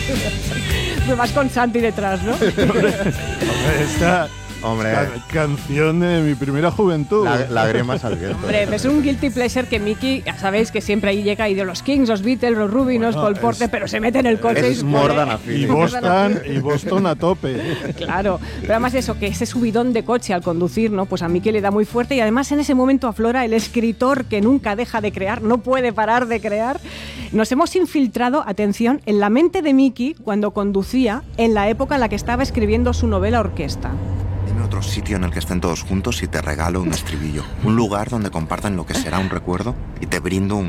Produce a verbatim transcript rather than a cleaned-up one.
Me vas con Santi detrás, ¿no? Esta... Hombre, Ca- canción de mi primera juventud. la, lágrimas al viento. Hombre, es un guilty pleasure que Miki, ya sabéis que siempre ahí llega y de los Kings, los Beatles, los Rubinos, Bueno, Cole Porter, es- pero se mete en el coche es y se more pone- than a Y feeling. Boston, y Boston a tope. Claro, pero además eso, que ese subidón de coche al conducir, ¿no? Pues a Miki le da muy fuerte y además en ese momento aflora el escritor que nunca deja de crear, no puede parar de crear. Nos hemos infiltrado, atención, en la mente de Miki cuando conducía en la época en la que estaba escribiendo su novela Orquesta. Dime otro sitio en el que estén todos juntos y te regalo un estribillo. Un lugar donde compartan lo que será un recuerdo y te brindo un